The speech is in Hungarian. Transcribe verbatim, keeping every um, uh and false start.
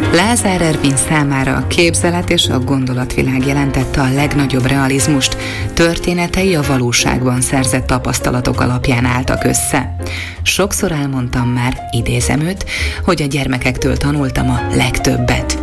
Lázár Ervin számára a képzelet és a gondolatvilág jelentette a legnagyobb realizmust, történetei a valóságban szerzett tapasztalatok alapján álltak össze. Sokszor elmondtam már, idézem őt, hogy a gyermekektől tanultam a legtöbbet.